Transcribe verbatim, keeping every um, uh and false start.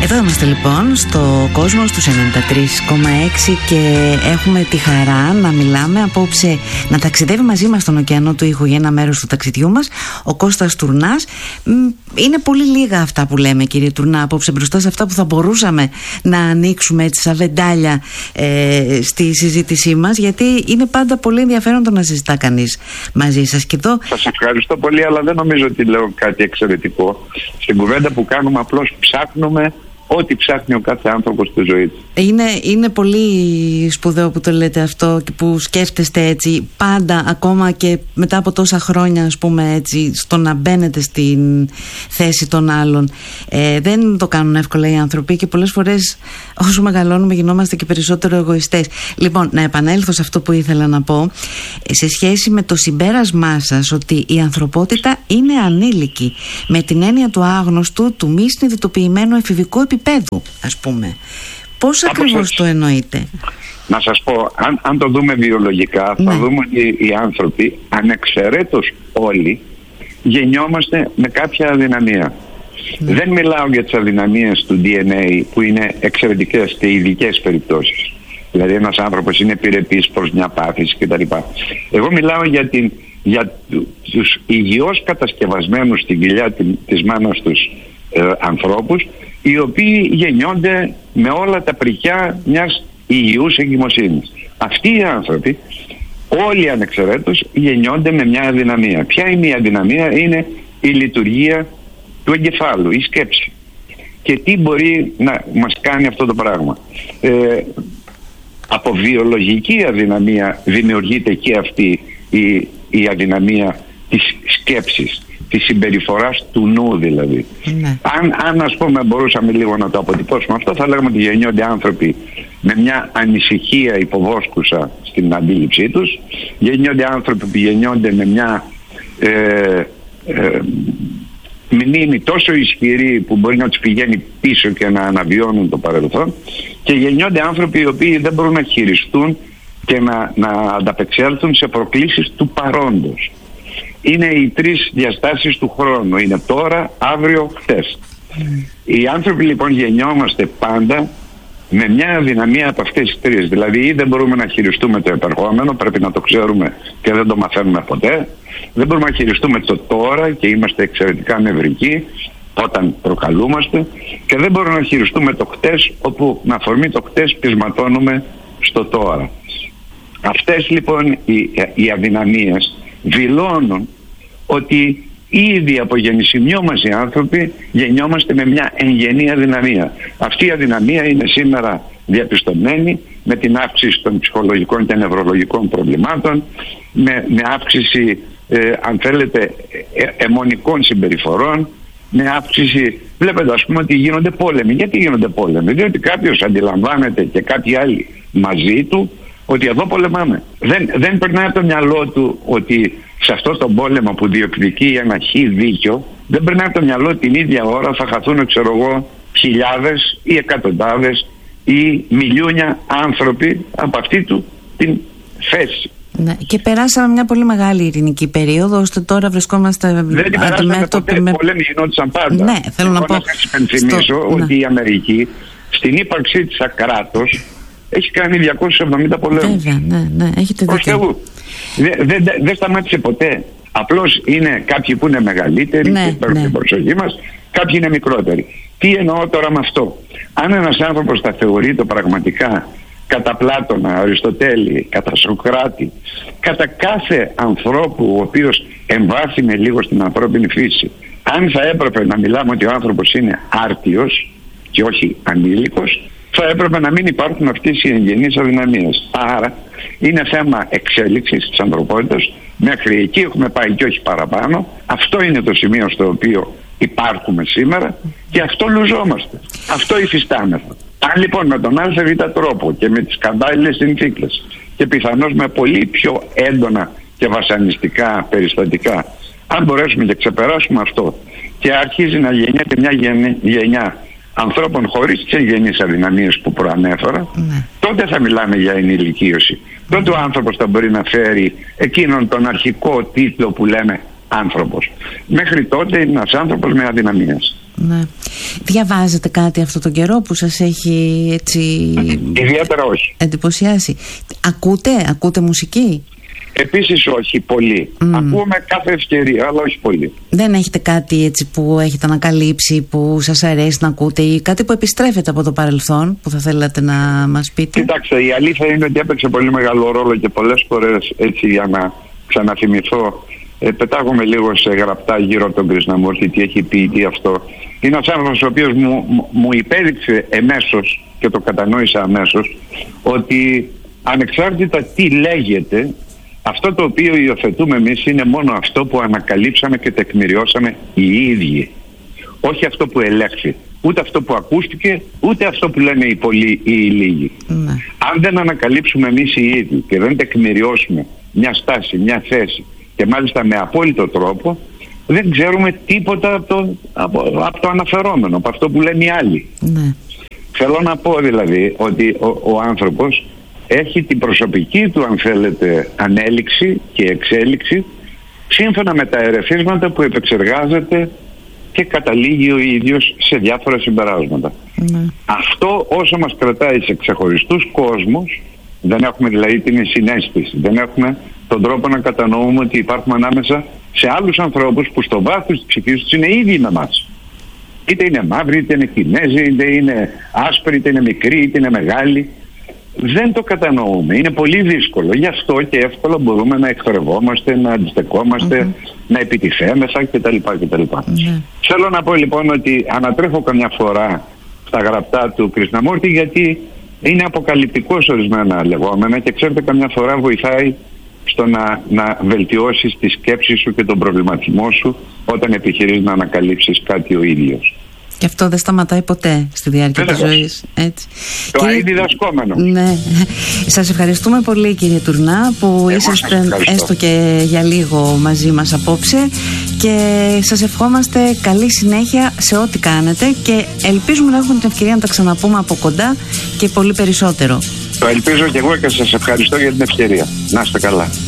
Εδώ είμαστε λοιπόν στο κόσμο στους ενενήντα τρία κόμμα έξι και έχουμε τη χαρά να μιλάμε απόψε, να ταξιδεύει μαζί μας στον ωκεανό του ήχου για ένα μέρος του ταξιδιού μας ο Κώστας Τουρνάς. Είναι πολύ λίγα αυτά που λέμε, κύριε Τουρνά, απόψε μπροστά σε αυτά που θα μπορούσαμε να ανοίξουμε έτσι σαν βεντάλια ε, στη συζήτησή μας, γιατί είναι πάντα πολύ ενδιαφέρον το να συζητά κανείς μαζί σας. Και εδώ... Σας ευχαριστώ πολύ, αλλά δεν νομίζω ότι λέω κάτι εξαιρετικό. Στην κουβέντα που κάνουμε απλώς ψάχνουμε ό,τι ψάχνει ο κάθε άνθρωπος στη ζωή του. Είναι, είναι πολύ σπουδαίο που το λέτε αυτό και που σκέφτεστε έτσι πάντα, ακόμα και μετά από τόσα χρόνια, ας πούμε, έτσι, στο να μπαίνετε στην θέση των άλλων. Ε, δεν το κάνουν εύκολα οι άνθρωποι και πολλές φορές όσο μεγαλώνουμε γινόμαστε και περισσότερο εγωιστές. Λοιπόν, να επανέλθω σε αυτό που ήθελα να πω σε σχέση με το συμπέρασμά σας ότι η ανθρωπότητα είναι ανήλικη, με την έννοια του άγνωστου, του μη συνειδητοποιημένου εφηβικού επίπεδου, ας πούμε. Πώς ακριβώς το εννοείτε? Να σας πω, αν, αν το δούμε βιολογικά, θα ναι. δούμε ότι οι άνθρωποι, ανεξαιρέτως όλοι, γεννιόμαστε με κάποια αδυναμία. Ναι. Δεν μιλάω για τις αδυναμίες του ντι εν έι που είναι εξαιρετικές και ειδικές περιπτώσεις. Δηλαδή ένας άνθρωπος είναι επιρρεπής προς μια πάθηση κτλ. Εγώ μιλάω για, την, για τους υγιώς κατασκευασμένους στην κοιλιά της μάνας τους ε, ανθρώπους, οι οποίοι γεννιόνται με όλα τα πρικιά μιας υγιούς εγκυμοσύνης. Αυτοί οι άνθρωποι, όλοι ανεξαιρέτως, γεννιόνται με μια αδυναμία. Ποια είναι η αδυναμία? Είναι η λειτουργία του εγκεφάλου, η σκέψη. Και τι μπορεί να μας κάνει αυτό το πράγμα? Ε, από βιολογική αδυναμία δημιουργείται και αυτή η, η αδυναμία της σκέψης, της συμπεριφοράς του νου δηλαδή. Ναι. Αν, αν ας πούμε μπορούσαμε λίγο να το αποτυπώσουμε αυτό, θα λέγαμε ότι γεννιόνται άνθρωποι με μια ανησυχία υποβόσκουσα στην αντίληψή τους, γεννιόνται άνθρωποι που γεννιόνται με μια ε, ε, μνήμη τόσο ισχυρή που μπορεί να τους πηγαίνει πίσω και να αναβιώνουν το παρελθόν, και γεννιόνται άνθρωποι οι οποίοι δεν μπορούν να χειριστούν και να, να ανταπεξέλθουν σε προκλήσεις του παρόντος. Είναι οι τρεις διαστάσεις του χρόνου. Είναι τώρα, αύριο, χτες. Mm. Οι άνθρωποι λοιπόν γεννιόμαστε πάντα με μια αδυναμία από αυτές τις τρεις. Δηλαδή ή δεν μπορούμε να χειριστούμε το επερχόμενο, πρέπει να το ξέρουμε και δεν το μαθαίνουμε ποτέ. Δεν μπορούμε να χειριστούμε το τώρα και είμαστε εξαιρετικά νευρικοί όταν προκαλούμαστε. Και δεν μπορούμε να χειριστούμε το χτες, όπου με αφορμή το χτες πεισματώνουμε στο τώρα. Αυτές λοιπόν οι, οι αδυναμίες δηλώνουν ότι ήδη από γεννησιμιό μας οι άνθρωποι γεννιόμαστε με μια εγγενή αδυναμία. Αυτή η αδυναμία είναι σήμερα διαπιστωμένη με την αύξηση των ψυχολογικών και νευρολογικών προβλημάτων, με, με αύξηση ε, αν θέλετε ε, αιμονικών συμπεριφορών, με αύξηση, βλέπετε ας πούμε ότι γίνονται πόλεμοι. Γιατί γίνονται πόλεμοι? Διότι κάποιος αντιλαμβάνεται και κάποιοι άλλοι μαζί του ότι εδώ πολεμάμε. Δεν, δεν περνάει από το μυαλό του ότι σε αυτό τον πόλεμο που διεκδικεί ένα χι δίκιο, δεν περνάει από το μυαλό την ίδια ώρα θα χαθούν, ξέρω εγώ, χιλιάδες ή εκατοντάδες ή μιλιούνια άνθρωποι από αυτή του την θέση. Ναι, και περάσαμε μια πολύ μεγάλη ειρηνική περίοδο, ώστε τώρα βρισκόμαστε αντιμέτωποι με... Πολέμοι γινόντουσαν πάντα. Ναι, θέλω να πω. Να σας υπενθυμίσω στο... ότι ναι. η Αμερική στην ύπαρξή της ακράτος έχει κάνει διακόσιους εβδομήντα πολέμους. Βέβαια, ναι, ναι, έχετε δίκιο. Δεν δε, δε, δε σταμάτησε ποτέ. Απλώς είναι κάποιοι που είναι μεγαλύτεροι ναι, και παίρνουν την προσοχή μας, κάποιοι είναι μικρότεροι. Τι εννοώ τώρα με αυτό? Αν ένας άνθρωπος τα θεωρεί το πραγματικά κατά Πλάτωνα, Αριστοτέλη, κατά Σοκράτη, κατά κάθε ανθρώπου ο οποίος εμβάθυνε λίγο στην ανθρώπινη φύση, αν θα έπρεπε να μιλάμε ότι ο άνθρωπος είναι άρτιος και όχι ανήλικος, θα έπρεπε να μην υπάρχουν αυτές οι εγγενείς αδυναμίες. Άρα είναι θέμα εξέλιξης της ανθρωπότητας. Μέχρι εκεί έχουμε πάει και όχι παραπάνω. Αυτό είναι το σημείο στο οποίο υπάρχουμε σήμερα και αυτό λουζόμαστε. Αυτό υφιστάμεθα. Αν λοιπόν με τον ΑΒ τρόπο και με τις κατάλληλες συνθήκες και πιθανώς με πολύ πιο έντονα και βασανιστικά περιστατικά, αν μπορέσουμε και ξεπεράσουμε αυτό και αρχίζει να γεννιέται μια γενιά ανθρώπων χωρίς τις εγγενείς αδυναμίες που προανέφερα, ναι. τότε θα μιλάμε για ενηλικίωση. Τότε ο άνθρωπος θα μπορεί να φέρει εκείνον τον αρχικό τίτλο που λέμε άνθρωπος. Μέχρι τότε είναι ένας άνθρωπος με αδυναμίες. Ναι. Διαβάζετε κάτι αυτό τον καιρό που σας έχει έτσι ιδιαίτερα όχι εντυπωσιάσει? Ακούτε, ακούτε μουσική? Επίσης όχι πολύ. Mm. Ακούμε κάθε ευκαιρία, αλλά όχι πολύ. Δεν έχετε κάτι έτσι που έχετε ανακαλύψει, που σας αρέσει να ακούτε, ή κάτι που επιστρέφεται από το παρελθόν που θα θέλατε να μας πείτε? Κοιτάξτε, η αλήθεια είναι ότι έπαιξε πολύ μεγάλο ρόλο και πολλές φορές, έτσι για να ξαναθυμηθώ, ε, πετάγομαι λίγο σε γραπτά γύρω από τον Κρυσναμούρτη, τι έχει πει, τι αυτό. Είναι ένας άνθρωπος ο οποίος μου, μου υπέδειξε εμέσως, και το κατανόησα αμέσως, ότι ανεξάρτητα τι λέγεται, αυτό το οποίο υιοθετούμε εμείς είναι μόνο αυτό που ανακαλύψαμε και τεκμηριώσαμε οι ίδιοι. Όχι αυτό που ελέγχθη. Ούτε αυτό που ακούστηκε, ούτε αυτό που λένε οι πολλοί ή οι λίγοι. Ναι. Αν δεν ανακαλύψουμε εμείς οι ίδιοι και δεν τεκμηριώσουμε μια στάση, μια θέση, και μάλιστα με απόλυτο τρόπο, δεν ξέρουμε τίποτα από το, από, από το αναφερόμενο, από αυτό που λένε οι άλλοι. Ναι. Θέλω να πω δηλαδή ότι ο, ο άνθρωπος έχει την προσωπική του, αν θέλετε, ανέλυξη και εξέλιξη σύμφωνα με τα ερεθίσματα που επεξεργάζεται και καταλήγει ο ίδιος σε διάφορα συμπεράσματα. Ναι. Αυτό όσο μας κρατάει σε ξεχωριστούς κόσμους, δεν έχουμε δηλαδή την συναίσθηση, δεν έχουμε τον τρόπο να κατανοούμε ότι υπάρχουμε ανάμεσα σε άλλους ανθρώπους που στο βάθος της ψυχής τους είναι ίδιοι με εμάς. Είτε είναι μαύροι, είτε είναι Κινέζοι, είτε είναι άσπροι, είτε είναι μικροί, είτε είναι μεγάλοι. Δεν το κατανοούμε. Είναι πολύ δύσκολο. Γι' αυτό και εύκολα μπορούμε να εκθορευόμαστε, να αντιστεκόμαστε, mm-hmm. να επιτιθέμεθα κτλ. κτλ. Mm-hmm. Θέλω να πω λοιπόν ότι ανατρέφω καμιά φορά στα γραπτά του Κρυσναμούρτη, γιατί είναι αποκαλυπτικός ορισμένα λεγόμενα και ξέρετε, καμιά φορά βοηθάει στο να, να βελτιώσεις τη σκέψη σου και τον προβληματισμό σου όταν επιχειρείς να ανακαλύψεις κάτι ο ίδιος. Και αυτό δεν σταματάει ποτέ στη διάρκεια της ζωής. Έτσι. Το κύριε... διδασκόμενο. Ναι. Σας ευχαριστούμε πολύ, κύριε Τουρνά, που είσαστε έστω και για λίγο μαζί μας απόψε, και σας ευχόμαστε καλή συνέχεια σε ό,τι κάνετε και ελπίζουμε να έχουμε την ευκαιρία να τα ξαναπούμε από κοντά και πολύ περισσότερο. Το ελπίζω και εγώ και σας ευχαριστώ για την ευκαιρία. Να είστε καλά.